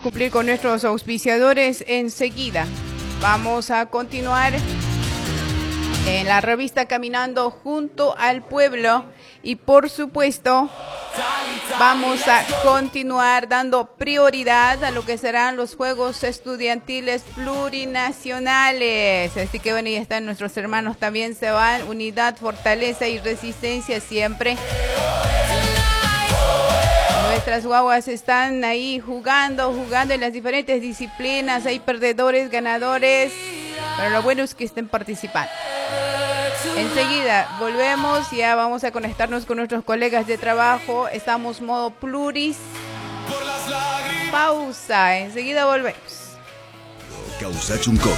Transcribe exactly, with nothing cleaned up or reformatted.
cumplir con nuestros auspiciadores enseguida. Vamos a continuar en la revista Caminando junto al pueblo y por supuesto vamos a continuar dando prioridad a lo que serán los Juegos Estudiantiles Plurinacionales. Así que bueno, ya están nuestros hermanos, también se van. Unidad, fortaleza y resistencia siempre. Nuestras guaguas están ahí jugando, jugando en las diferentes disciplinas. Hay perdedores, ganadores, pero lo bueno es que estén participando. Enseguida volvemos, ya vamos a conectarnos con nuestros colegas de trabajo. Estamos modo pluris. Pausa, enseguida volvemos. Causa Chunco.